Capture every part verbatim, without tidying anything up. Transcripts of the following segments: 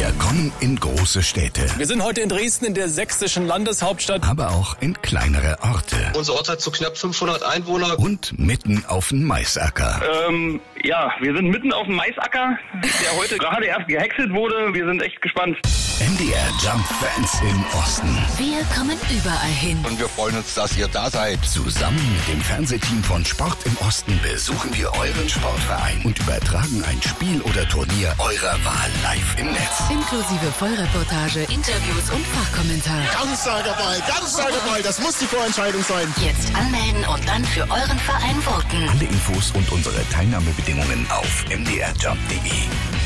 Wir kommen in große Städte. Wir sind heute in Dresden, in der sächsischen Landeshauptstadt. Aber auch in kleinere Orte. Unser Ort hat so knapp fünfhundert Einwohner. Und mitten auf dem Maisacker. Ähm, ja, wir sind mitten auf dem Maisacker, der heute gerade erst gehäckselt wurde. Wir sind echt gespannt. M D R Jump Fans im Osten. Wir kommen überall hin. Und wir freuen uns, dass ihr da seid. Zusammen mit dem Fernsehteam von Sport im Osten besuchen wir euren Sportverein und übertragen ein Spiel oder Turnier eurer Wahl live im Netz. Inklusive Vollreportage, Interviews und Fachkommentar. Ganz starker Ball, ganz starker Ball. Das muss die Vorentscheidung sein. Jetzt anmelden und dann für euren Verein voten. Alle Infos und unsere Teilnahmebedingungen auf m d r jump punkt d e.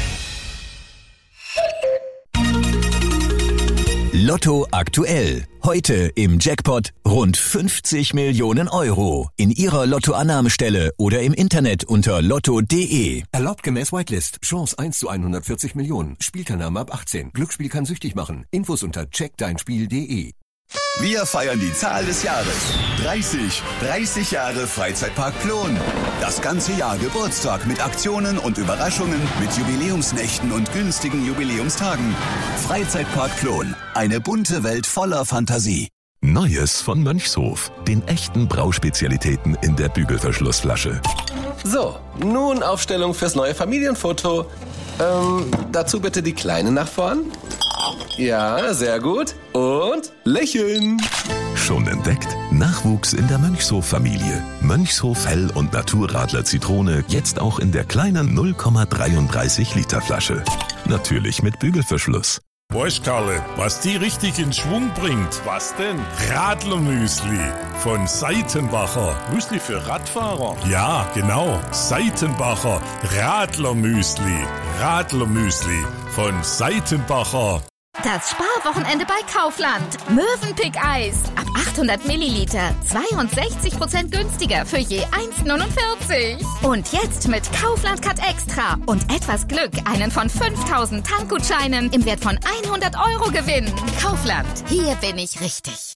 Lotto aktuell. Heute im Jackpot rund fünfzig Millionen Euro. In Ihrer Lottoannahmestelle oder im Internet unter lotto punkt de. Erlaubt gemäß Whitelist. Chance eins zu hundertvierzig Millionen. Spielteilnahme ab achtzehn. Glücksspiel kann süchtig machen. Infos unter check dein spiel punkt de. Wir feiern die Zahl des Jahres. dreißig. dreißig Jahre Freizeitpark Plon. Das ganze Jahr Geburtstag mit Aktionen und Überraschungen, mit Jubiläumsnächten und günstigen Jubiläumstagen. Freizeitpark Plon. Eine bunte Welt voller Fantasie. Neues von Mönchshof. Den echten Brauspezialitäten in der Bügelverschlussflasche. So, nun Aufstellung fürs neue Familienfoto. Ähm, dazu bitte die Kleine nach vorn. Ja, sehr gut. Und lächeln. Schon entdeckt? Nachwuchs in der Mönchshof-Familie. Mönchshof Hell- und Naturradler Zitrone jetzt auch in der kleinen null Komma dreiunddreißig Liter Flasche. Natürlich mit Bügelverschluss. Bosch Karle, was die richtig in Schwung bringt. Was denn? Radlermüsli von Seitenbacher. Müsli für Radfahrer? Ja, genau. Seitenbacher Radlermüsli. Radlermüsli von Seitenbacher. Das Sparwochenende bei Kaufland. Mövenpick-Eis. Ab achthundert Milliliter. zweiundsechzig Prozent günstiger für je eins Komma neunundvierzig. Und jetzt mit Kaufland Cut Extra und etwas Glück einen von fünftausend Tankgutscheinen im Wert von hundert Euro gewinnen. Kaufland. Hier bin ich richtig.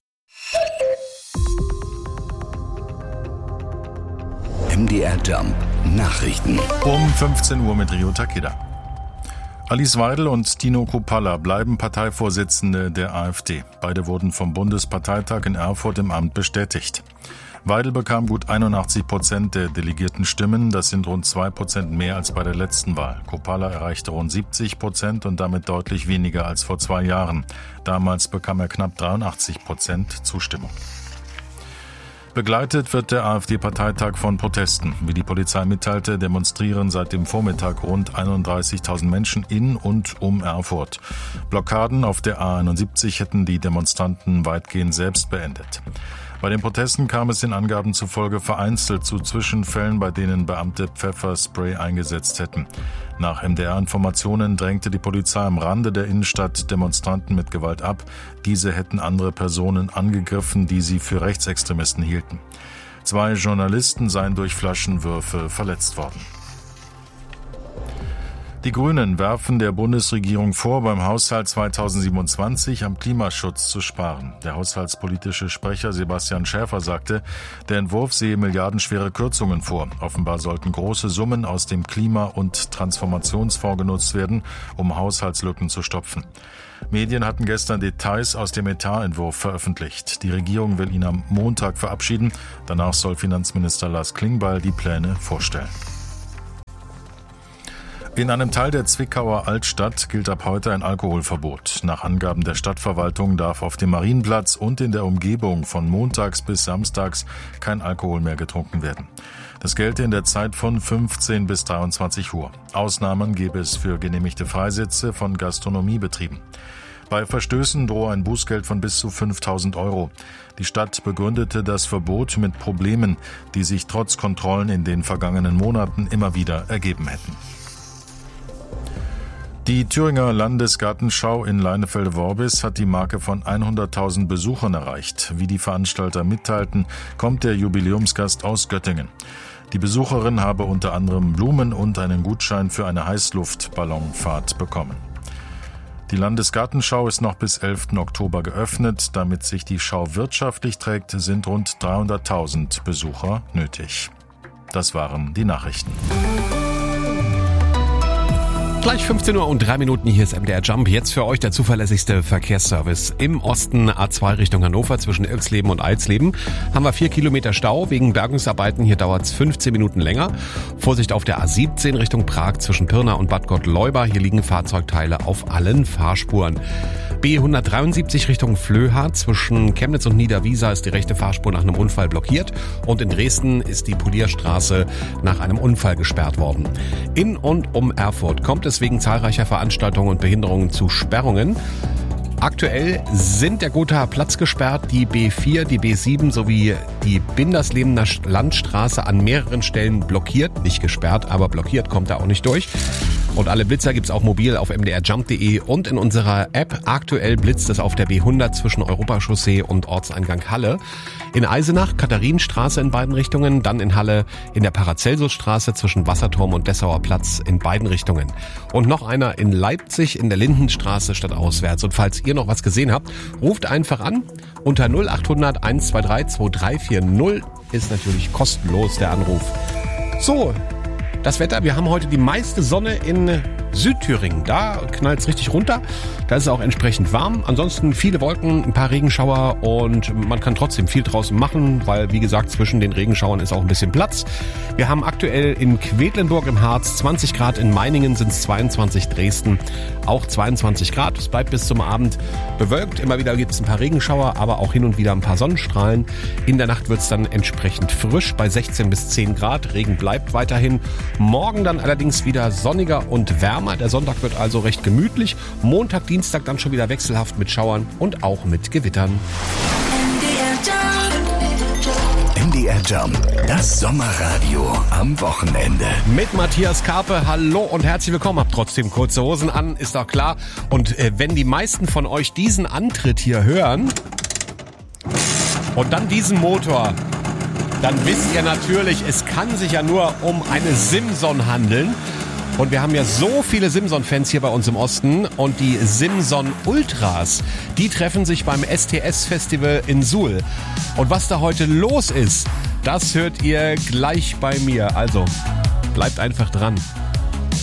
M D R Jump Nachrichten. Um fünfzehn Uhr mit Rio Takeda. Alice Weidel und Tino Kruppalla bleiben Parteivorsitzende der AfD. Beide wurden vom Bundesparteitag in Erfurt im Amt bestätigt. Weidel bekam gut einundachtzig Prozent der delegierten Stimmen. Das sind rund zwei Prozent mehr als bei der letzten Wahl. Kruppalla erreichte rund siebzig Prozent und damit deutlich weniger als vor zwei Jahren. Damals bekam er knapp dreiundachtzig Prozent Zustimmung. Begleitet wird der AfD-Parteitag von Protesten. Wie die Polizei mitteilte, demonstrieren seit dem Vormittag rund einunddreißigtausend Menschen in und um Erfurt. Blockaden auf der A einundsiebzig hätten die Demonstranten weitgehend selbst beendet. Bei den Protesten kam es den Angaben zufolge vereinzelt zu Zwischenfällen, bei denen Beamte Pfefferspray eingesetzt hätten. Nach M D R-Informationen drängte die Polizei am Rande der Innenstadt Demonstranten mit Gewalt ab. Diese hätten andere Personen angegriffen, die sie für Rechtsextremisten hielten. Zwei Journalisten seien durch Flaschenwürfe verletzt worden. Die Grünen werfen der Bundesregierung vor, beim Haushalt zweitausendsiebenundzwanzig am Klimaschutz zu sparen. Der haushaltspolitische Sprecher Sebastian Schäfer sagte, der Entwurf sehe milliardenschwere Kürzungen vor. Offenbar sollten große Summen aus dem Klima- und Transformationsfonds genutzt werden, um Haushaltslücken zu stopfen. Medien hatten gestern Details aus dem Etatentwurf veröffentlicht. Die Regierung will ihn am Montag verabschieden. Danach soll Finanzminister Lars Klingbeil die Pläne vorstellen. In einem Teil der Zwickauer Altstadt gilt ab heute ein Alkoholverbot. Nach Angaben der Stadtverwaltung darf auf dem Marienplatz und in der Umgebung von montags bis samstags kein Alkohol mehr getrunken werden. Das gelte in der Zeit von fünfzehn bis dreiundzwanzig Uhr. Ausnahmen gäbe es für genehmigte Freisitze von Gastronomiebetrieben. Bei Verstößen drohe ein Bußgeld von bis zu fünftausend Euro. Die Stadt begründete das Verbot mit Problemen, die sich trotz Kontrollen in den vergangenen Monaten immer wieder ergeben hätten. Die Thüringer Landesgartenschau in Leinefelde-Worbis hat die Marke von hunderttausend Besuchern erreicht. Wie die Veranstalter mitteilten, kommt der Jubiläumsgast aus Göttingen. Die Besucherin habe unter anderem Blumen und einen Gutschein für eine Heißluftballonfahrt bekommen. Die Landesgartenschau ist noch bis elften Oktober geöffnet. Damit sich die Schau wirtschaftlich trägt, sind rund dreihunderttausend Besucher nötig. Das waren die Nachrichten. Gleich fünfzehn Uhr und drei Minuten, hier ist M D R Jump. Jetzt für euch der zuverlässigste Verkehrsservice. Im Osten A zwei Richtung Hannover zwischen Irksleben und Eilsleben haben wir vier Kilometer Stau wegen Bergungsarbeiten. Hier dauert es fünfzehn Minuten länger. Vorsicht auf der A siebzehn Richtung Prag zwischen Pirna und Bad Gottleuba. Hier liegen Fahrzeugteile auf allen Fahrspuren. B hundertdreiundsiebzig Richtung Flöha zwischen Chemnitz und Niederwiesa ist die rechte Fahrspur nach einem Unfall blockiert. Und in Dresden ist die Polierstraße nach einem Unfall gesperrt worden. In und um Erfurt kommt es wegen zahlreicher Veranstaltungen und Behinderungen zu Sperrungen. Aktuell sind der Gothaer Platz gesperrt, die B vier, die B sieben sowie die Binderslebener Landstraße an mehreren Stellen blockiert. Nicht gesperrt, aber blockiert, kommt da auch nicht durch. Und alle Blitzer gibt's auch mobil auf m d r jump punkt d e und in unserer App. Aktuell blitzt es auf der B hundert zwischen Europachaussee und Ortseingang Halle. In Eisenach, Katharinenstraße in beiden Richtungen, dann in Halle in der Paracelsusstraße zwischen Wasserturm und Dessauer Platz in beiden Richtungen. Und noch einer in Leipzig in der Lindenstraße stadtauswärts. Und falls ihr noch was gesehen habt, ruft einfach an unter null acht hundert eins zwei drei zwei drei vier null. Ist natürlich kostenlos der Anruf. So, das Wetter, wir haben heute die meiste Sonne in Südthüringen. Da knallt es richtig runter. Da ist es auch entsprechend warm. Ansonsten viele Wolken, ein paar Regenschauer und man kann trotzdem viel draußen machen, weil wie gesagt zwischen den Regenschauern ist auch ein bisschen Platz. Wir haben aktuell in Quedlinburg im Harz zwanzig Grad, in Meiningen sind es zweiundzwanzig, Dresden auch zweiundzwanzig Grad. Es bleibt bis zum Abend bewölkt. Immer wieder gibt es ein paar Regenschauer, aber auch hin und wieder ein paar Sonnenstrahlen. In der Nacht wird es dann entsprechend frisch bei sechzehn bis zehn Grad. Regen bleibt weiterhin. Morgen dann allerdings wieder sonniger und wärmer. Der Sonntag wird also recht gemütlich. Montag, Dienstag dann schon wieder wechselhaft mit Schauern und auch mit Gewittern. M D R Jump, das Sommerradio am Wochenende. Mit Matthias Karpe, hallo und herzlich willkommen. Habt trotzdem kurze Hosen an, ist doch klar. Und äh, wenn die meisten von euch diesen Antritt hier hören und dann diesen Motor, dann wisst ihr natürlich, es kann sich ja nur um eine Simson handeln. Und wir haben ja so viele Simson-Fans hier bei uns im Osten und die Simson Ultras, die treffen sich beim S T S-Festival in Suhl. Und was da heute los ist, das hört ihr gleich bei mir. Also bleibt einfach dran.